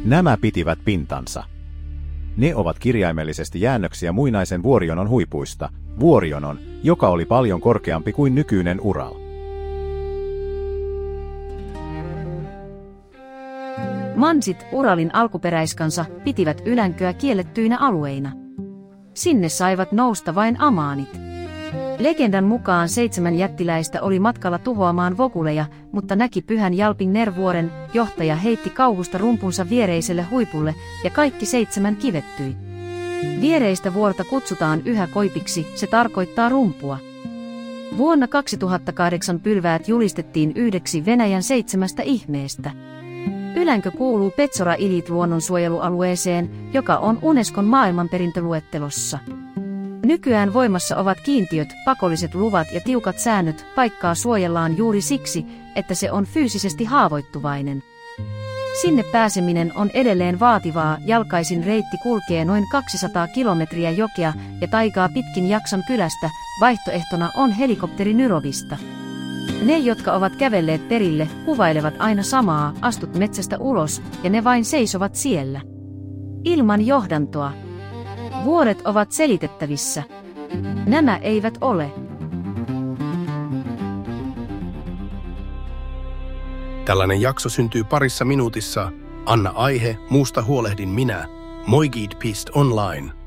Nämä pitivät pintansa. Ne ovat kirjaimellisesti jäännöksiä muinaisen Vuorijonon huipuista, Vuorijonon, joka oli paljon korkeampi kuin nykyinen Ural. Mansit, Uralin alkuperäiskansa, pitivät Ylänköä kiellettyinä alueina. Sinne saivat nousta vain amaanit. Legendan mukaan 7 jättiläistä oli matkalla tuhoamaan vokuleja, mutta näki Pyhän Jalping-Ner-vuoren, johtaja heitti kauhusta rumpunsa viereiselle huipulle ja kaikki 7 kivettyi. Viereistä vuorta kutsutaan yhä koipiksi, se tarkoittaa rumpua. Vuonna 2008 pylväät julistettiin yhdeksi Venäjän 7 ihmeestä. Ylänkö kuuluu Petsora Ilit luonnonsuojelualueeseen, joka on Unescon maailmanperintöluettelossa. Nykyään voimassa ovat kiintiöt, pakolliset luvat ja tiukat säännöt, paikkaa suojellaan juuri siksi, että se on fyysisesti haavoittuvainen. Sinne pääseminen on edelleen vaativaa, jalkaisin reitti kulkee noin 200 kilometriä jokea ja taikaa pitkin Jaksan kylästä, vaihtoehtona on helikopteri Nyrovista. Ne, jotka ovat kävelleet perille, kuvailevat aina samaa, astut metsästä ulos, ja ne vain seisovat siellä. Ilman johdantoa. Vuoret ovat selitettävissä. Nämä eivät ole. Tällainen jakso syntyy parissa minuutissa. Anna aihe, muusta huolehdin minä. Moigid.online